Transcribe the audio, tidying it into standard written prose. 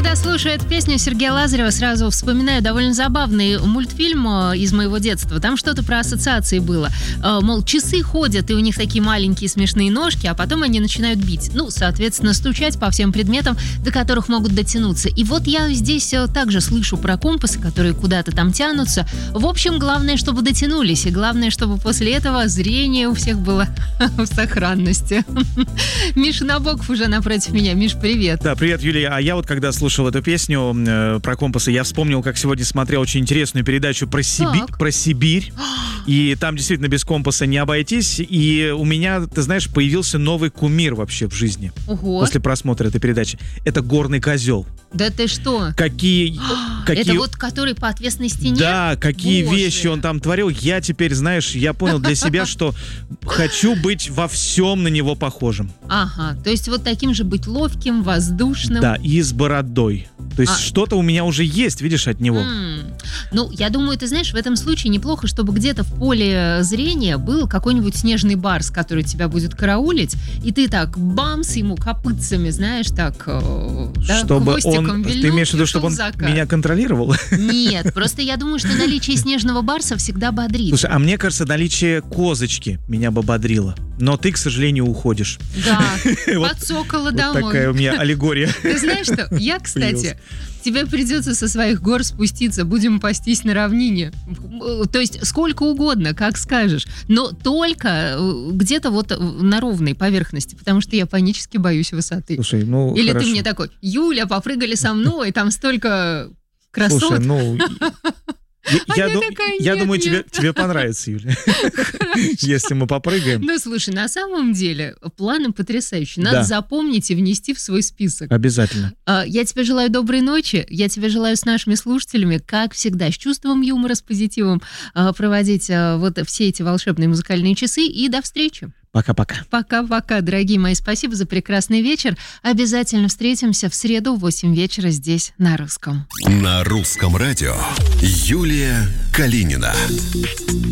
Когда слушаю эту песню Сергея Лазарева, сразу вспоминаю довольно забавный мультфильм из моего детства. Там что-то про ассоциации было. Мол, часы ходят, и у них такие маленькие смешные ножки, а потом они начинают бить. Ну, соответственно, стучать по всем предметам, до которых могут дотянуться. И вот я здесь также слышу про компасы, которые куда-то там тянутся. В общем, главное, чтобы дотянулись. И главное, чтобы после этого зрение у всех было в сохранности. Миша Набоков уже напротив меня. Миш, привет. Да, привет, Юлия. А я вот когда слушал эту песню про компасы, я вспомнил, как сегодня смотрел очень интересную передачу про Сибирь. И там действительно без компаса не обойтись. И у меня, ты знаешь, появился новый кумир вообще в жизни. Ого. После просмотра этой передачи. Это горный козел. Да ты что? Какие... Это вот который по отвесной стене? Да, какие Боже. вещи он там творил. Я теперь, знаешь, я понял для себя, что хочу быть во всем на него похожим. Ага, то есть вот таким же быть ловким, воздушным. Да, и с бородой. То есть что-то у меня уже есть, видишь, от него. Ну, я думаю, ты знаешь, в этом случае неплохо, чтобы где-то в поле зрения был какой-нибудь снежный барс, который тебя будет караулить, и ты так бамс ему копытцами, знаешь, так, да, чтобы хвостиком вильнул. Ты имеешь в виду, чтобы он меня контролировал? Нет, просто я думаю, что наличие снежного барса всегда бодрит. Слушай, а мне кажется, наличие козочки меня бы бодрило. Но ты, к сожалению, уходишь. Да, подсокола домой. Вот такая у меня аллегория. Ты знаешь что? Я, кстати, тебе придется со своих гор спуститься. Будем пастись на равнине. То есть сколько угодно, как скажешь. Но только где-то вот на ровной поверхности. Потому что я панически боюсь высоты. Слушай, ну или хорошо. Ты мне такой: Юля, попрыгали со мной, там столько красот. Слушай, ну... Я думаю, нет. тебе понравится, Юля, если мы попрыгаем. Ну, слушай, на самом деле планы потрясающие. Надо запомнить и внести в свой список. Обязательно. Я тебе желаю доброй ночи. Я тебе желаю с нашими слушателями, как всегда, с чувством юмора, с позитивом проводить вот все эти волшебные музыкальные часы. И до встречи. Пока-пока. Пока-пока, дорогие мои. Спасибо за прекрасный вечер. Обязательно встретимся в среду в 8 вечера здесь, на Русском. На Русском радио Юлия Калинина.